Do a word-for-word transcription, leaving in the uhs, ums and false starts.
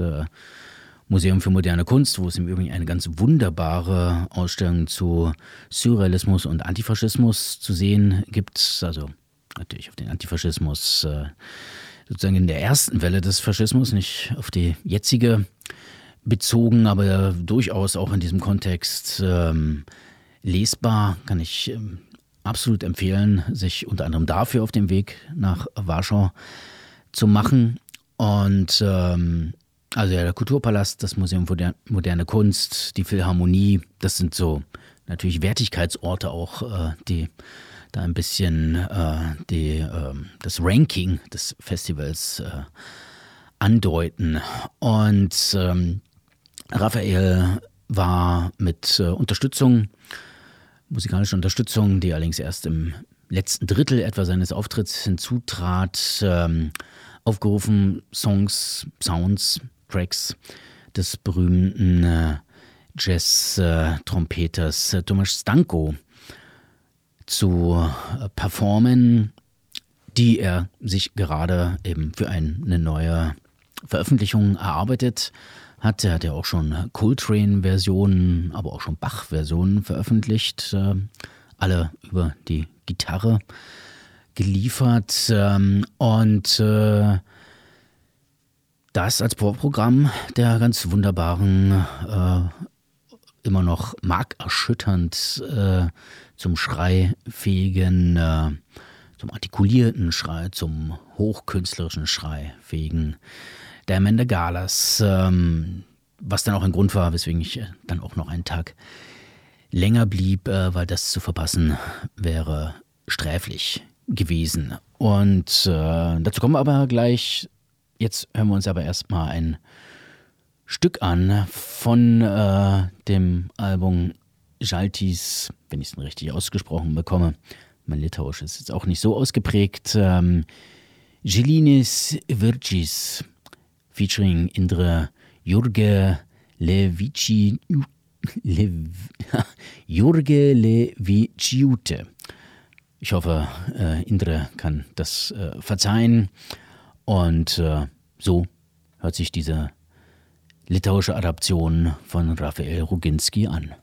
äh, Museum für moderne Kunst, wo es im Übrigen eine ganz wunderbare Ausstellung zu Surrealismus und Antifaschismus zu sehen gibt. Also natürlich auf den Antifaschismus äh, sozusagen in der ersten Welle des Faschismus, nicht auf die jetzige bezogen, aber durchaus auch in diesem Kontext ähm, lesbar, kann ich ähm, absolut empfehlen, sich unter anderem dafür auf den Weg nach Warschau zu machen. Und ähm, also ja, der Kulturpalast, das Museum für moderne Kunst, die Philharmonie, das sind so natürlich Wertigkeitsorte auch, äh, die da ein bisschen äh, die, äh, das Ranking des Festivals äh, andeuten. Und ähm, Raphael war mit äh, Unterstützung, musikalischer Unterstützung, die allerdings erst im letzten Drittel etwa seines Auftritts hinzutrat, ähm, aufgerufen, Songs, Sounds, Tracks des berühmten äh, Jazz-Trompeters äh, Tomasz Stanko zu äh, performen, die er sich gerade eben für ein, eine neue Veröffentlichung erarbeitet hat. Er hat ja auch schon Coltrane-Versionen, aber auch schon Bach-Versionen veröffentlicht, äh, alle über die Gitarre geliefert. Ähm, und äh, das als Vorprogramm der ganz wunderbaren, äh, immer noch markerschütternd äh, zum schreifähigen, äh, zum artikulierten Schrei, zum hochkünstlerischen Schrei fähigen Diamond de Galas, ähm, was dann auch ein Grund war, weswegen ich dann auch noch einen Tag länger blieb, äh, weil das zu verpassen wäre sträflich gewesen. Und äh, dazu kommen wir aber gleich. Jetzt hören wir uns aber erstmal ein Stück an von äh, dem Album Žaltys, wenn ich es denn richtig ausgesprochen bekomme. Mein Litauisch ist jetzt auch nicht so ausgeprägt. Ähm, Žilinis Virgis featuring Indre Jurge Levici, Le, Jurge Leviciute. Ich hoffe, äh, Indre kann das äh, verzeihen. Und äh, so hört sich diese litauische Adaption von Raphael Ruginski an.